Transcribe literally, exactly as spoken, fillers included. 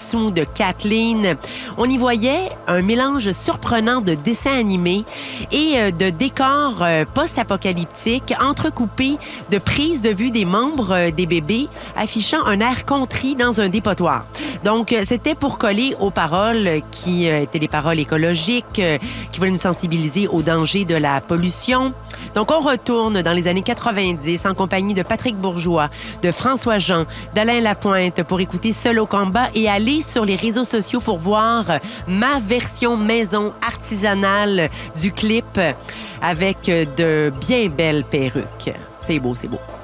dessous de Kathleen. On y voyait un mélange surprenant de dessins animés et euh, de décors euh, post-apocalyptiques entrecoupés de prises de vue des membres euh, des bébés affichant un air contrit dans un dépotoir. Donc, euh, c'était pour coller aux paroles qui euh, étaient des paroles écologiques, euh, qui voulaient nous sensibiliser aux dangers de la pollution. Donc, on retourne dans les années quatre-vingt-dix en compagnie de Patrick Bourgeois, de François Jean, d'Alain Lapointe pour écouter Seul au combat et aller sur les réseaux sociaux pour voir ma version maison artisanale du clip avec de bien belles perruques. C'est beau, c'est beau.